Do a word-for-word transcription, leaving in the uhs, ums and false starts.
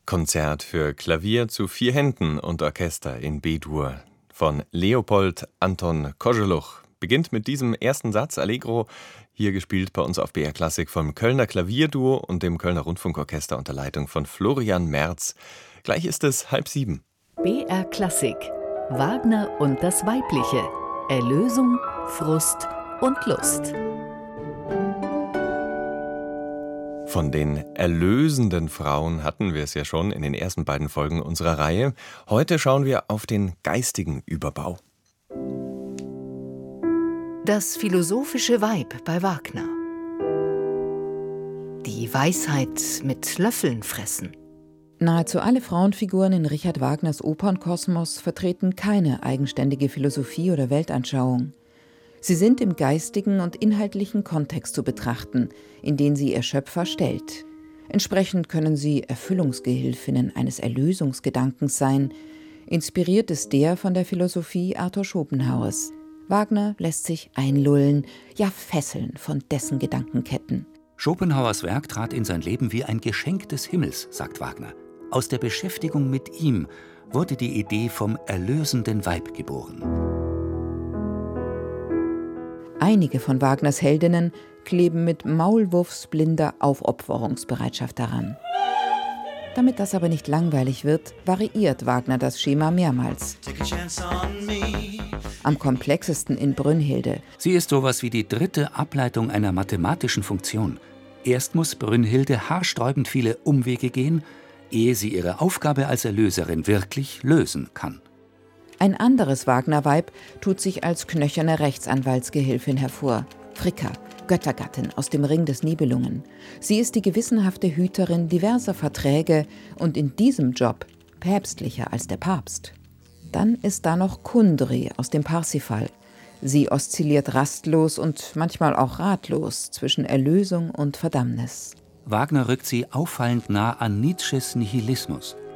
Konzert für Klavier zu vier Händen und Orchester in B-Dur von Leopold Anton Kozeluch. Beginnt mit diesem ersten Satz Allegro, hier gespielt bei uns auf B R Klassik vom Kölner Klavierduo und dem Kölner Rundfunkorchester unter Leitung von Florian Merz. Gleich ist es halb sieben. B R Klassik. Wagner und das Weibliche. Erlösung, Frust und Lust. Von den erlösenden Frauen hatten wir es ja schon in den ersten beiden Folgen unserer Reihe. Heute schauen wir auf den geistigen Überbau. Das philosophische Weib bei Wagner. Die Weisheit mit Löffeln fressen. Nahezu alle Frauenfiguren in Richard Wagners Opernkosmos vertreten keine eigenständige Philosophie oder Weltanschauung. Sie sind im geistigen und inhaltlichen Kontext zu betrachten, in den sie ihr Schöpfer stellt. Entsprechend können sie Erfüllungsgehilfinnen eines Erlösungsgedankens sein. Inspiriert ist der von der Philosophie Arthur Schopenhauers. Wagner lässt sich einlullen, ja fesseln von dessen Gedankenketten. Schopenhauers Werk trat in sein Leben wie ein Geschenk des Himmels, sagt Wagner. Aus der Beschäftigung mit ihm wurde die Idee vom erlösenden Weib geboren. Einige von Wagners Heldinnen kleben mit maulwurfsblinder Aufopferungsbereitschaft daran. Damit das aber nicht langweilig wird, variiert Wagner das Schema mehrmals. Am komplexesten in Brünnhilde. Sie ist sowas wie die dritte Ableitung einer mathematischen Funktion. Erst muss Brünnhilde haarsträubend viele Umwege gehen, ehe sie ihre Aufgabe als Erlöserin wirklich lösen kann. Ein anderes Wagner-Weib tut sich als knöcherne Rechtsanwaltsgehilfin hervor. Fricka, Göttergattin aus dem Ring des Nibelungen. Sie ist die gewissenhafte Hüterin diverser Verträge und in diesem Job päpstlicher als der Papst. Dann ist da noch Kundry aus dem Parsifal. Sie oszilliert rastlos und manchmal auch ratlos zwischen Erlösung und Verdammnis. Wagner rückt sie auffallend nah an Nietzsches Nihilismus.